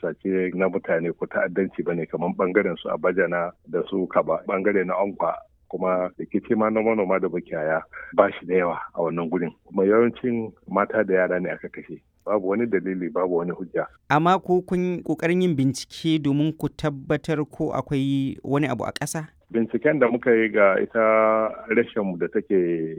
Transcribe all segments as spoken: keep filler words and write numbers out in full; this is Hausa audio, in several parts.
sace-sace na mutane ko ta'addanci ba ne kamar ɓangaren su Abajana da su Kaba, ɓangare na Ankwa. Kuma rikici ma na manoma da makiyaya ba shi da yawa a wannan gurin. Kuma yawancin mata da yara ne aka kashe. Babu wani dalili, babu wani hujja. Amma ko kun ƙoƙarin yin bincike domin ku tabbatar ko akwai wani abu a ƙasa? Binciken da muka yi ga ita reshenmu da take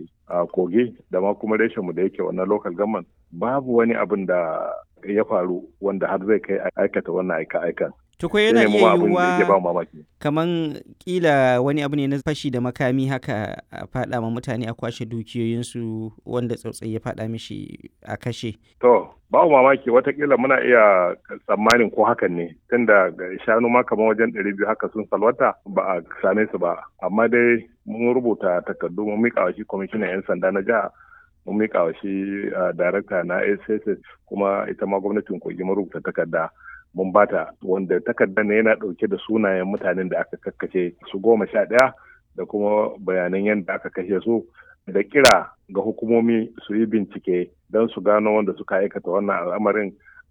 a Kogi da ma kuma reshenmu da yake wannan local government, babu wani abin da ya faru wanda har zai kai aikata wannan aika-aikan. Tuko yana iya yiwuwa kaman kila wani abu ne na fashi da makami haka a faɗa ma mutane a kwashe dukiyoyinsu wanda tsautsayi ya faɗa mishi a kashe. To, babu mamaki watakila muna iya tsammanin ko hakan ne tunda shanu ma kamar wajen ɗari biyu haka sun salwata ba a same su ba. Amma dai mun rubuta takardu mun miƙa wa shi kwamishinan 'yan sanda na jiha, mun miƙa wa shi darakta na S S S kuma ita ma gwamnatin Kogi mun rubuta takarda. Mun bata wanda takardar ne yana ɗauke da sunayen mutanen da aka kakkace su goma sha ɗaya da kuma bayanan yadda aka kashe su da kira ga hukumomi su yi bincike don su gano wanda suka aikata wannan al'amarin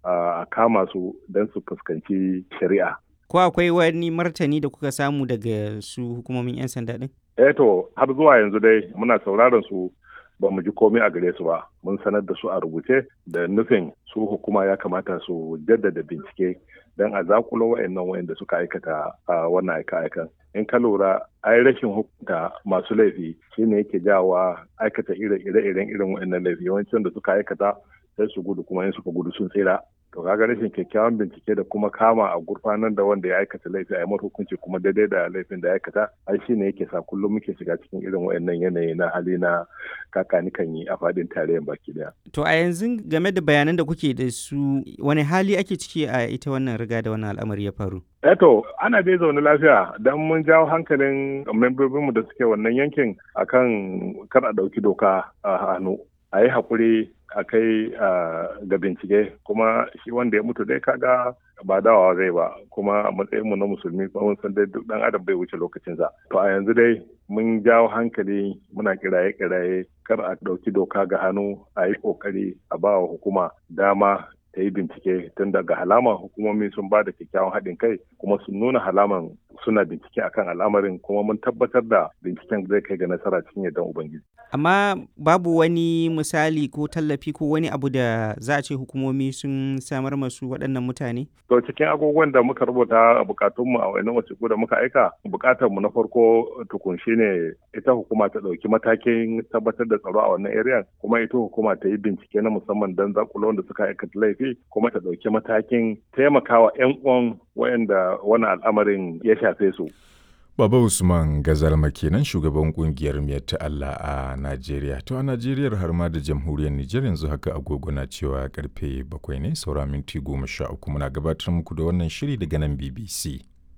a kama su don su fuskanci shari'a. Ko akwai wani martani da kuka samu daga su hukumomin 'yan sanda ɗin? Eh to har zuwa yanzu dai muna sauraron su ba mu ji komai a gare su ba. Mun sanar da su a rubuce da nufin su hukuma ya kamata su jaddada bincike don a zakulo wa'annan wa'anda suka aikata a wannan aika-aikan. In ka lura ai rashin hukunta masu laifi shine yake jawa aikata ire-iren irin wa'annan laifi, yawancin da suka aikata sai su gudu kuma in suka gudu sun tsira. To kaga rashin kyakkyawan bincike da kuma kama a gurfanar da wanda ya aikata laifi a yi hukunci kuma daidai da laifin da ya aikata ai shine yake sa kullum muke shiga cikin irin wayannan yanayi na hali na kakani kan yi a fadin tarayyar baki daya. To a yanzu game da bayanan da kuke da su wani hali ake ciki a ita wannan riga da wannan al'amari ya faru? Eto ana dai zaune lafiya don mun jawo hankalin membobinmu da suke wannan yankin akan kar a ɗauki doka a hannu. A yi haƙuri a kai ga bincike kuma shi wanda ya mutu dai kaga ba dawa zai ba kuma a matsayinmu na musulmi kuma mun san dai duk ɗan adam bai wuce lokacinsa. To a yanzu dai mun jawo hankali muna kiraye-kiraye kar a ɗauki doka ga hannu, a yi ƙoƙari a ba wa hukuma dama ta yi bincike tun daga halaman hukumomi sun ba da kyakkyawan haɗin kai kuma sun nuna halaman suna bincike akan al'amarin kuma mun tabbatar da binciken zai kai ga nasara cikin yardan Ubangiji. Amma babu wani misali ko tallafi ko wani abu da za a ce hukumomi sun samar masu waɗannan mutane? To cikin agogon da muka rubuta a bukatunmu a wani wasiƙu da muka aika, bukatarmu na farko tukun shine ita hukuma ta ɗauki matakin tabbatar da tsaro a wannan area kuma ita hukuma ta yi bincike na musamman don zakulo wanda suka aikata laifi kuma ta ɗauki matakin taimakawa 'yan uwan wayanda wani al'amarin ya shafe su. Baba Usman Gazalma kenan shugaban kungiyar Miyatta Allah a Najeriya. To a Najeriya har ma da jamhuriyar Nijar yanzu haka agogo na cewa karfe bakwai ne saura minti goma sha uku muna gabatar muku da wannan shiri daga nan B B C.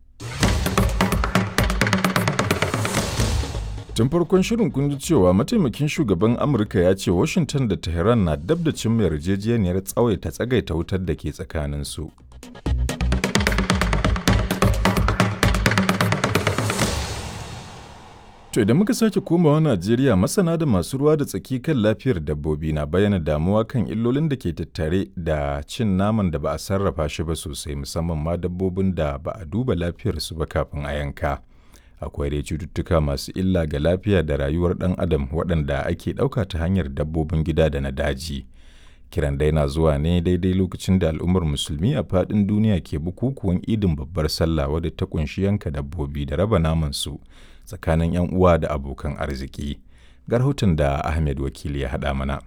Tun farkon shirin kun ji cewa mataimakin shugaban Amurka ya ce Washington da Tehran na dab da cimma yarjejeniyar tsawaita tsagaita wutar da ke tsakaninsu. To idan muka sake komawa Najeriya masana da masu ruwa da tsaki kan lafiyar dabbobi na bayyana damuwa kan illolin da ke tattare da cin naman da ba a sarrafa shi ba sosai musamman ma dabbobin da ba a duba lafiyarsu ba kafin a yanka. Akwai dai cututtuka masu illa ga lafiya da rayuwar ɗan adam waɗanda ake ɗauka ta hanyar dabbobin gida da na daji. Kiran dai na zuwa ne daidai lokacin da al'ummar musulmi a faɗin duniya ke bukukuwan idin babbar sallah wadda ta kunshi yanka dabbobi da raba naman su tsakanin 'yan uwa da abokan arziki. Ga rahoton da Ahmed Wakili ya haɗa mana.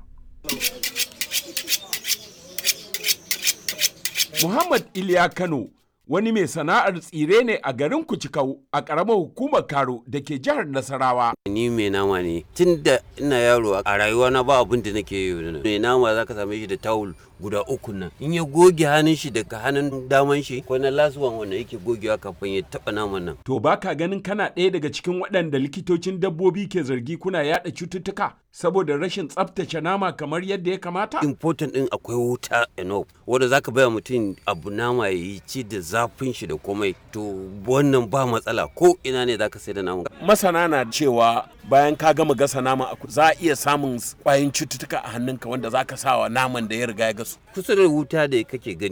Muhammad Iliya Kano wani mai sana'ar tsire ne a garin Kucikau a ƙaramar hukumar Karo da ke jihar Nasarawa. Ni mai nama ne tun da ina yaro a rayuwa na ba abin da nake yi. Mai nama za ka same shi da tawul guda uku nan. In ya goge hannun shi daga hannun daman shi ko na lasuwan wanda yake gogewa kafin ya taɓa naman nan. To ba ka ganin kana ɗaya daga cikin waɗanda likitocin dabbobi ke zargi kuna yaɗa cututtuka saboda rashin tsaftace nama kamar yadda ya kamata? Important ɗin akwai wuta enough wanda za ka baya mutum abu nama ya yi ci da zafin shi da komai to wannan ba matsala ko ina ne zaka sai da naman. Masana na cewa bayan ka gama gasa nama za a iya samun kwayoyin cututtuka a hannunka wanda zaka sawa naman da ya riga ya gasu. Kusa da wuta da kake gani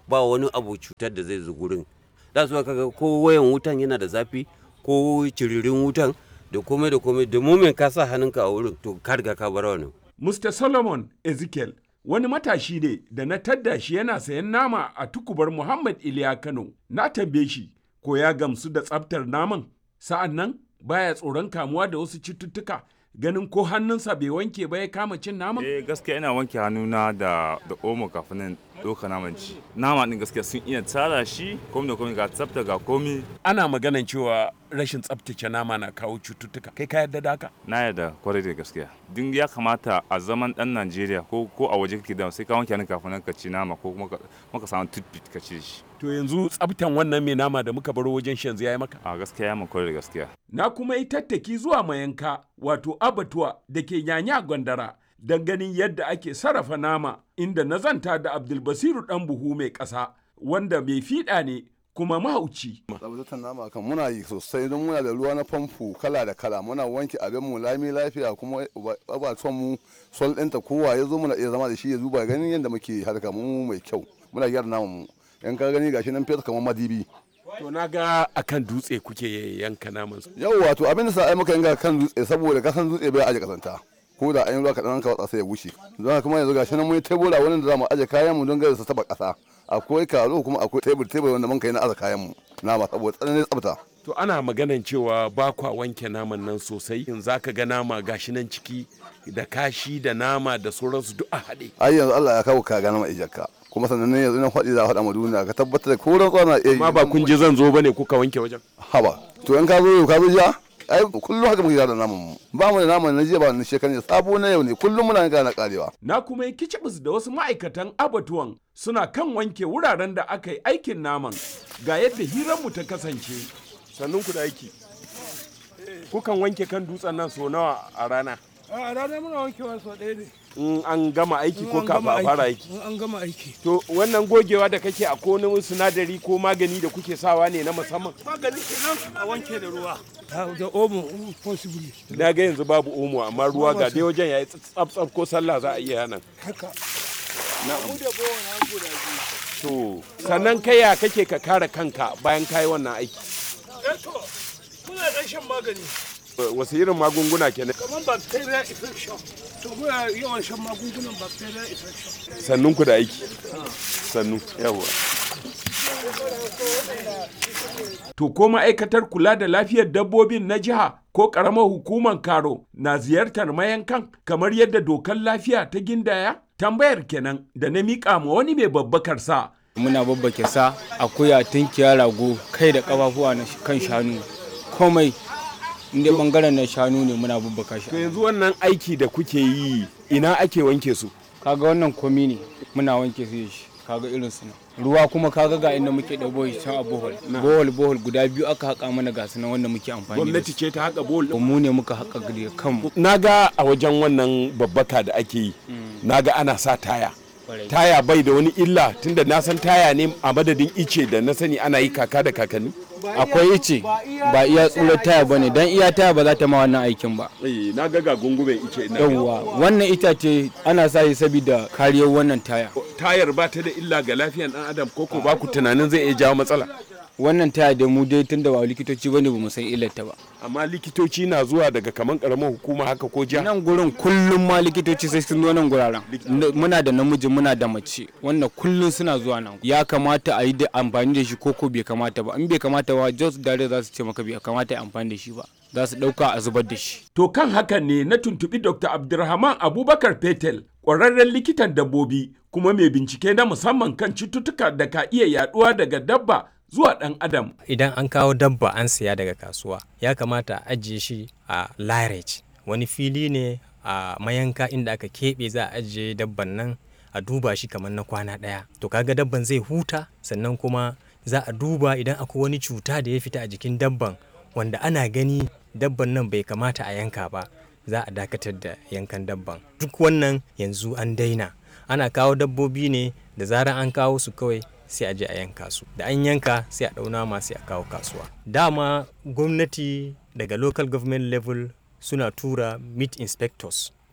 ba wani abu cutar da zai zo gurin. Da su kaga ko wayan wutan yana da zafi ko ciririn wutan da komai da komai da mumin ka sa hannunka a wurin to ka riga ka bar wannan. mister Solomon Ezekiel wani matashi ne da na tadda shi yana sayan nama a tukubar Muhammad Iliya Kano. Na tambaye shi ko ya gamsu da tsaftar naman, sa'an nan baya tsoron kamuwa da wasu cututtuka ganin ko hannunsa bai wanke ba ya kama cin naman? Eh gaskiya ina wanke hannuna da da omo kafin nan doka naman ci. Nama din gaskiya sun iya tsara shi, komai da komai ga tsafta ga komai. Ana maganan cewa rashin tsaftace nama na kawo cututtuka. Kai ka yarda da haka? Na yarda kwarai da gaskiya. Din ya kamata a zaman dan Najeriya ko ko a waje kake da sai ka wanke hannun kafin ka ci nama ko kuma ka samu toothpick ka ci shi. To yanzu tsaftan wannan mai nama da muka baro wajen shanzu ya yi maka? A gaskiya ya mun kwarai da gaskiya. Na kuma yi tattaki zuwa mayanka wato abatuwa da ke Nyanya Gwandara don ganin yadda ake sarrafa nama, inda na zanta da Abdulbasiru ɗan buhu mai ƙasa wanda mai fiɗa ne kuma mahauci. Tsabtatar nama kan muna yi sosai don muna da ruwa na famfo kala da kala, muna wanke abin mu lami lafiya kuma abatuwan mu sol ɗinta kowa ya zo muna iya zama da shi ya zuba ganin yadda muke harka mu mai kyau, muna gyara naman mu. Yan ka gani gashi nan fesa kamar madibi. To na ga akan dutse kuke yanka naman su. Yau wato abin da sa ai muka yanka kan dutse saboda kasan dutse bai aje kasanta. Ko da an yi ruwa kaɗan ka watsa sai ya bushe. Don kuma yanzu gashi nan mun yi tebura wani da za mu aje kayan mu don gare su taba ƙasa. Akwai karo kuma akwai tebur tebur wanda mun kai na aza kayan mu. Nama saboda tsananin tsafta. To ana maganan cewa ba kwa wanke naman nan sosai, in za ka ga nama gashi nan ciki da kashi da nama da sauransu duk a haɗe. Ai yanzu Allah ya kawo ka ga nama ijakka. Kuma sannan ne yanzu nan faɗi za a faɗa ma duniya ka tabbatar da koran tsana iya yi. Amma ba kun je zan zo bane kuka wanke wajen. Haba to in ka zo yau ka zo jiya ai kullum haka muke da naman mu. Ba mu da naman na jiya ba na shekaran sabo na yau ne kullum muna yanka na karewa. Na kuma yi kicibis da wasu ma'aikatan abatuwan suna kan wanke wuraren da aka yi aikin naman. Ga yadda hiranmu ta kasance. Sannun ku da aiki. Kukan wanke kan dutsen nan so nawa a rana? A rana muna wankewa so ɗaya ne. In an gama aiki ko kafin a fara aiki? In an gama aiki. To wannan gogewa da kake a wani sinadari ko magani da kuke sawa ne na musamman? Magani kenan a wanke da ruwa. Da omo possibly. Na ga yanzu babu omo amma ruwa ga dai wajen yayi tsaf ko sallah za a iya nan. Haka. Na mu da bawa na guda biyu. To sannan kai ya kake ka kare kanka bayan kai wannan aiki? Eh to muna ɗan shan magani. Wasu irin magunguna kenan? Kamar bacteria infection. To muna yawan shan magungunan bacteria infection. Sannun ku da aiki. Sannu. Yawa. To ko ma'aikatar kula da lafiyar dabbobin na jiha ko ƙaramar hukumar Karo na ziyartar mayankan kamar yadda dokar lafiya ta gindaya? Tambayar kenan da na miƙa ma wani mai babbakar sa. Muna babbake sa, akuya, tunkiya, rago, kai da ƙafafuwa na kan shanu. Komai inda bangaren na shanu ne muna babbaka shi. To yanzu wannan aiki da kuke yi ina ake wanke su? Kaga wannan komi ne muna wanke su shi. Kaga irin su ruwa kuma kaga ga inda muke da bohol can a bohol. Bohol bohol guda biyu aka haƙa mana ga su nan wanda muke amfani da su. Gwamnati ce ta haƙa bohol? Mu ne muka haƙa gari kanmu. Naga a wajen wannan babbaka da ake yi. Naga ana sa taya. Taya bai da wani illa tunda na san taya ne a madadin ice da na sani ana yi kaka da kakanni. Akwai ice ba iya tsurar taya ba ne don iya taya ba za ta ma wannan aikin ba. Na ga ga gungumen ice. Yawwa wannan itace ana sa yi saboda kariyar wannan taya. Tayar ba ta da illa ga lafiyar dan adam ko ko ba ku tunanin zai iya jawo matsala? Wannan taya da mu dai tunda ba likitoci bane ba mu san illarta ba. Amma likitoci na zuwa daga kaman karamar hukuma haka ko jiha? Nan gurin kullum ma likitoci sai sun zo nan guraren. Muna da namiji muna da mace wannan kullum suna zuwa nan. Ya kamata a yi da amfani da shi ko ko bai kamata ba. In bai kamata ba just dare za su ce maka bai kamata a amfani da shi ba. Za su ɗauka a zubar da shi. To kan hakan ne na tuntuɓi Doctor Abdulrahman Abubakar Fetel, ƙwararren likitan dabbobi kuma mai bincike na musamman kan cututtuka da ka iya yaɗuwa daga dabba zuwa ɗan adam. Idan an kawo dabba an siya daga kasuwa ya kamata a ajiye shi a lairage, wani fili ne a mayanka inda aka keɓe za a ajiye dabban nan a duba shi kamar na kwana ɗaya. To kaga dabban zai huta sannan kuma za a duba idan akwai wani cuta da ya fita a jikin dabban wanda ana gani dabban nan bai kamata a yanka ba, za a dakatar da yankan dabban. Duk wannan yanzu an daina, ana kawo dabbobi ne da zarar an kawo su kawai sai a je a yanka su, da an yanka sai a ɗau nama sai a kawo kasuwa. Dama gwamnati daga local government level suna tura meat inspectors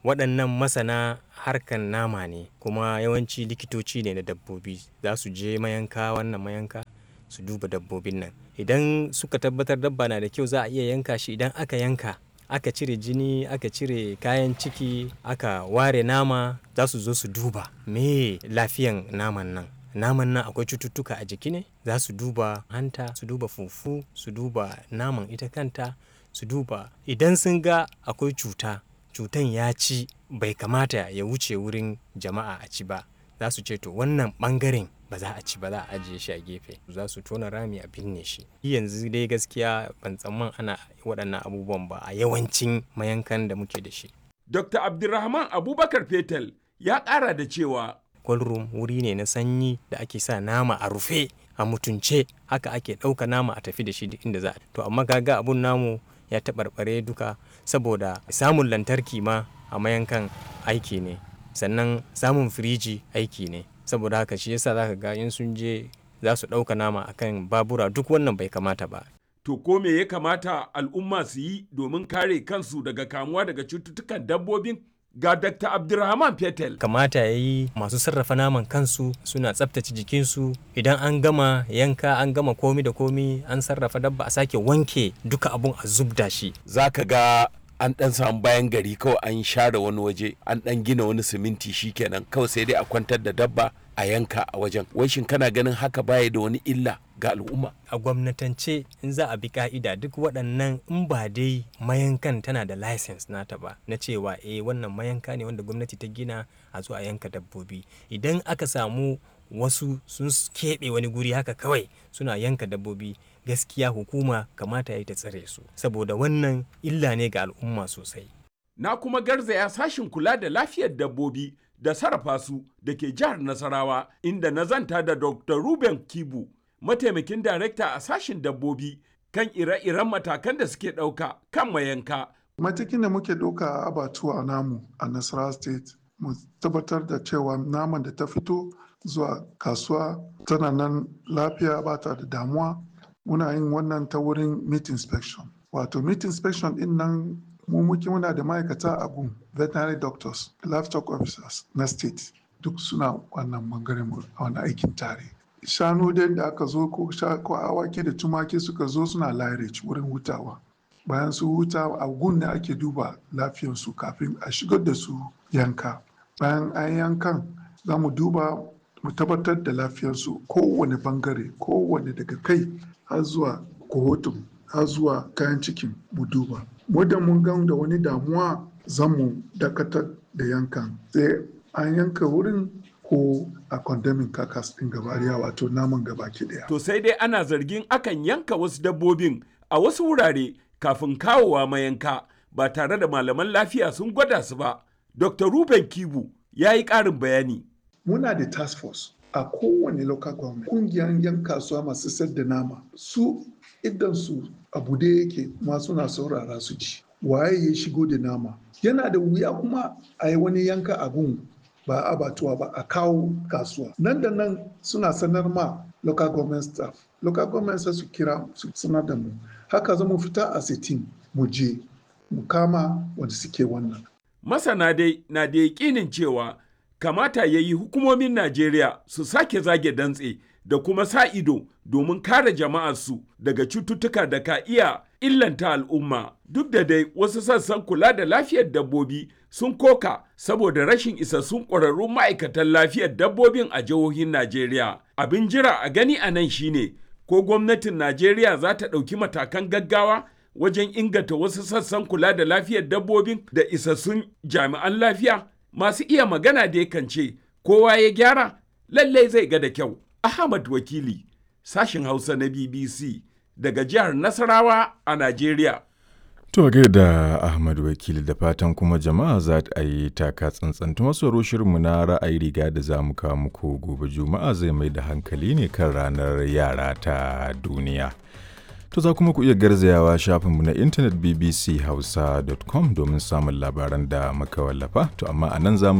waɗannan masana harkan nama ne kuma yawanci likitoci ne na dabbobi, za su je mayanka wannan mayanka su duba dabbobin nan. Idan suka tabbatar dabba na da kyau za a iya yanka shi. Idan aka yanka aka cire jini, aka cire kayan ciki, aka ware nama, za su zo su duba me lafiyan naman nan. Naman nan akwai cututtuka a jiki ne, za su duba hanta, su duba fufu, su duba naman ita kanta, su duba idan sun ga akwai cuta, cutan ya ci bai kamata ya wuce wurin jama'a a ci ba, za su ce to wannan bangaren ba za a ci ba, za a ajiye shi a gefe, za su tona rami a binne shi. Yanzu dai gaskiya ban tsamman ana waɗannan abubuwan ba a yawancin mayankan da muke da shi. Dokta Abdulrahman Abubakar Fetel ya ƙara da cewa cold room wuri ne na sanyi da ake sa nama a rufe a mutunce, haka ake ɗauka nama a tafi da shi duk inda za a. To amma kaga abun namu ya taɓarɓare duka saboda samun lantarki ma a mayankan aiki ne, sannan samun firiji aiki ne, saboda haka shi yasa zaka ga in sun je za su ɗauka nama akan babura, duk wannan bai kamata ba. To ko me ya kamata al'umma su yi domin kare kansu daga kamuwa daga cututtukan dabbobin? Ga Dakta Abdulrahman Fetel. Kamata ya yi masu sarrafa naman kansu suna tsaftace jikinsu, idan an gama yanka an gama komi da komi an sarrafa dabba a sake wanke duka abun a zubda shi. Za ka ga an ɗan samu bayan gari kawai an share wani waje, an ɗan gina wani siminti shikenan kawai sai dai a kwantar da dabba a yanka a wajen. Wai shin kana ganin haka baya da wani illa ga al'umma? A gwamnatance in za a bi ka'ida duk waɗannan in ba dai mayankan tana da license nata ba na cewa eh wannan mayanka ne wanda gwamnati ta gina a zo a yanka dabbobi. Idan aka samu wasu sun keɓe wani guri haka kawai suna yanka dabbobi, gaskiya hukuma kamata ya yi ta tsare su, saboda wannan illa ne ga al'umma sosai. Na kuma garzaya sashin kula da lafiyar dabbobi da sarrafa su da ke jihar Nasarawa, inda na zanta da Doctor Ruben Kibu, mataimakin darekta a sashin dabbobi, kan ire-iren matakan da suke ɗauka kan mayanka. Matakin da muke ɗauka a abatuwa namu a Nasarawa State, mu tabbatar da cewa naman da ta fito zuwa kasuwa tana nan lafiya, ba ta da damuwa. Muna yin wannan ta wurin meat inspection. Wato meat inspection din nan mu muke muna da ma'aikata a gun, veterinary doctors, livestock officers na state, duk suna wannan bangaren a wani aikin tare. Shanu dai da aka zo ko awaki da tumaki suka zo suna lairage wurin hutawa. Bayan su huta a gun da ake duba lafiyarsu kafin a shigar da su yanka. Bayan an yankan za mu duba mu tabbatar da lafiyarsu kowane bangare, kowane daga kai har zuwa kohotun har zuwa kayan cikin mu duba. Muddin mun gan da wani damuwa za mu dakatar da yankan, sai an yanka wurin ko a condemning kakas ɗin gabariya, wato naman gabaki ɗaya. To sai dai ana zargin akan yanka wasu dabbobin a wasu wurare kafin kawowa mayanka ba tare da malaman lafiya sun gwada su ba. Doctor Ruben Kibu ya yi ƙarin bayani. Muna da task force a kowane local government, kungiyar yan kasuwa masu sayar da nama, su idan su abu da yake ma suna saurara su ci waye ya shigo da nama. Yana da wuya kuma a yi wani yanka abun ba abatuwa ba a kawo kasuwa, nan da nan suna sanar ma local government staff, local government sai su kira su sanar da mu, haka zamu fita a sitin mu je mu kama wanda suke wannan. Masana dai na da yakinin cewa kamata ya yi hukumomin Najeriya su sake zage dantse da kuma sa ido domin kare jama'arsu daga cututtuka da ka iya illanta al'umma. Duk da dai wasu sassan kula da lafiyar dabbobi sun koka saboda rashin isassun ƙwararrun ma'aikatan lafiyar dabbobin a jihohin Najeriya. Abin jira a gani a nan shine ko gwamnatin Najeriya za ta ɗauki matakan gaggawa wajen inganta wasu sassan kula da lafiyar dabbobin da isassun jami'an lafiya. Masu iya magana da yakan ce kowa ya gyara lallai zai ga da kyau. Ahmad Wakili, sashin Hausa na B B C daga jihar Nasarawa a Najeriya. To da Ahmad Wakili, da fatan kuma jama'a za ta yi taka tsantsan. Masu shirinmu na ra'ayi riga da za mu kawo muku gobe Juma'a zai mai da hankali ne kan ranar yara ta duniya. To za kuma ku iya garzayawa shafinmu na intanet b b c hausa dot com domin samun labaran da muka wallafa. To amma a nan za mu